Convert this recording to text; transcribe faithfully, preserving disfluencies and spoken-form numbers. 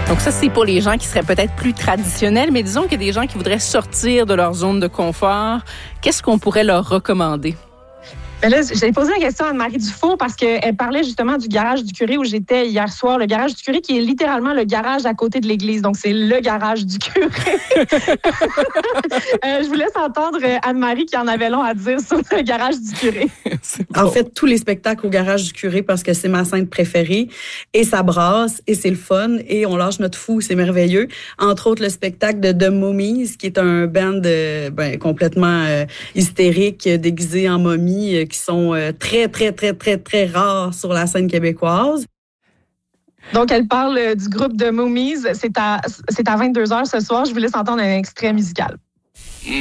Donc ça, c'est pour les gens qui seraient peut-être plus traditionnels, mais disons qu'il y a des gens qui voudraient sortir de leur zone de confort. Qu'est-ce qu'on pourrait leur recommander? Ben là, j'ai posé la question à Anne-Marie Dufault parce qu'elle parlait justement du garage du curé où j'étais hier soir. Le garage du curé qui est littéralement le garage à côté de l'église. Donc, c'est le garage du curé. euh, je vous laisse entendre Anne-Marie qui en avait long à dire sur le garage du curé. Bon. En fait, tous les spectacles au garage du curé parce que c'est ma scène préférée. Et ça brasse, et c'est le fun, et on lâche notre fou, c'est merveilleux. Entre autres, le spectacle de The Mummies, qui est un band euh, ben, complètement euh, hystérique, déguisé en momie, euh, qui sont euh, très, très, très, très, très rares sur la scène québécoise. Donc, elle parle du groupe The Mummies. C'est à, c'est à vingt-deux heures ce soir. Je vous laisse entendre un extrait musical.